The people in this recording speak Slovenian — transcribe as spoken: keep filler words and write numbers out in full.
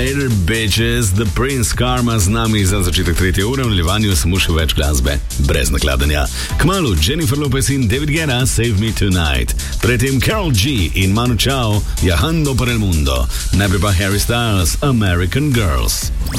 Later bitches, The Prince Karma z nami za začetek tretje ure, v nadaljevanju samo še več glasbe, brez nakladanja. Kmalu Jennifer Lopez in David Guetta, Save Me Tonight. Predtem Karol G in Manu Chao, Viajando por el Mundo. Najprej pa Harry Styles, American Girls.